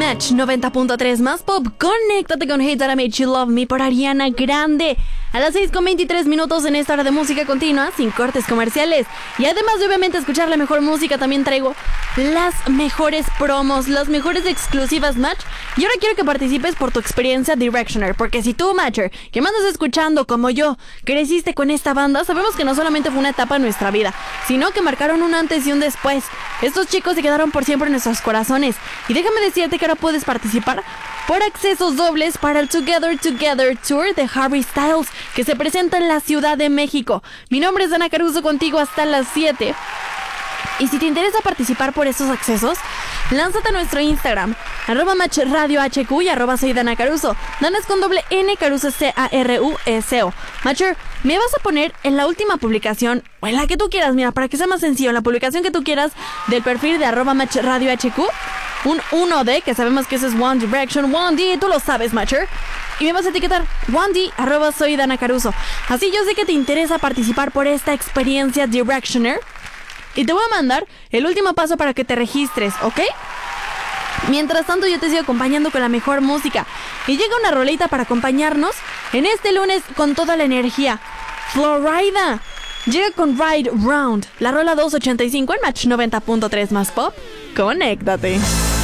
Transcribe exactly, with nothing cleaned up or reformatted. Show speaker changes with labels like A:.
A: Match noventa punto tres más pop. Conéctate con Hey That I Made You Love Me por Ariana Grande. A las seis con veintitrés minutos en esta hora de música continua, sin cortes comerciales. Y además de obviamente escuchar la mejor música, también traigo las mejores promos, las mejores exclusivas Match. Y ahora quiero que participes por tu experiencia Directioner, porque si tú, Matcher, que me andas escuchando como yo, creciste con esta banda, sabemos que no solamente fue una etapa en nuestra vida, sino que marcaron un antes y un después. Estos chicos se quedaron por siempre en nuestros corazones. Y déjame decirte que ahora puedes participar por accesos dobles para el Together Together Tour de Harry Styles, que se presenta en la Ciudad de México. Mi nombre es Dana Caruso, contigo hasta las siete. Y si te interesa participar por estos accesos, lánzate a nuestro Instagram, arroba Match Radio H Q y arroba soy Dana Caruso. Dana es con doble N, Caruso C A R U S O. Matcher, me vas a poner en la última publicación, o en la que tú quieras, mira, para que sea más sencillo, en la publicación que tú quieras del perfil de arroba Match Radio H Q, un uno D, que sabemos que ese es One Direction, One D, tú lo sabes, Matcher. Y me vas a etiquetar one D, arroba soy Dana Caruso. Así yo sé que te interesa participar por esta experiencia Directioner. Y te voy a mandar el último paso para que te registres, ¿ok? Mientras tanto yo te sigo acompañando con la mejor música. Y llega una rolita para acompañarnos en este lunes con toda la energía. Florida llega con Ride Round, la rola doscientos ochenta y cinco en Match noventa punto tres más pop. Conéctate.